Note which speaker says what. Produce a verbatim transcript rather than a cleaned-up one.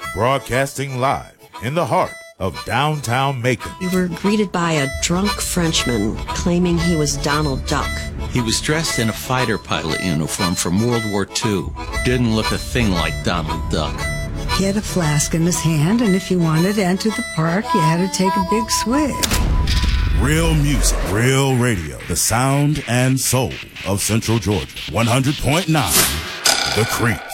Speaker 1: Broadcasting live in the heart of downtown Macon.
Speaker 2: We were greeted by a drunk Frenchman claiming he was Donald Duck.
Speaker 3: He was dressed in a fighter pilot uniform from World War Two. Didn't look a thing like Donald Duck.
Speaker 4: He had a flask in his hand, and if you wanted to enter the park, you had to take a big swig.
Speaker 1: Real music, real radio. The sound and soul of Central Georgia. one hundred point nine The Creek.